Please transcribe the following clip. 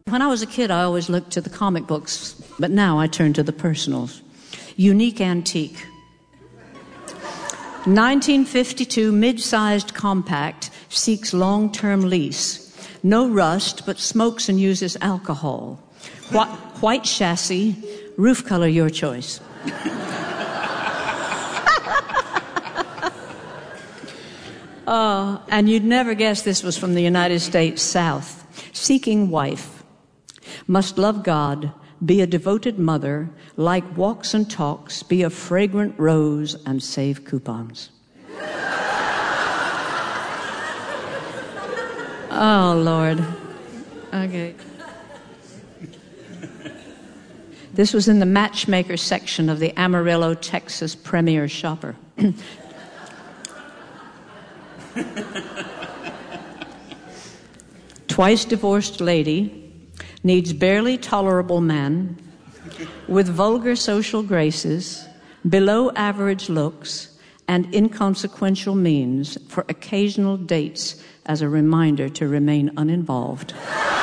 When I was a kid, I always looked to the comic books, but now I turn to the personals. Unique antique. 1952 mid-sized compact seeks long-term lease. No rust, but smokes and uses alcohol. White chassis, roof color your choice. And you'd never guess this was from the United States South. Seeking wife. Must love God, be a devoted mother, like walks and talks, be a fragrant rose, and save coupons. Oh, Lord. Okay. This was in the matchmaker section of the Amarillo, Texas Premier Shopper. Twice divorced lady needs barely tolerable man with vulgar social graces, below average looks, and inconsequential means for occasional dates as a reminder to remain uninvolved.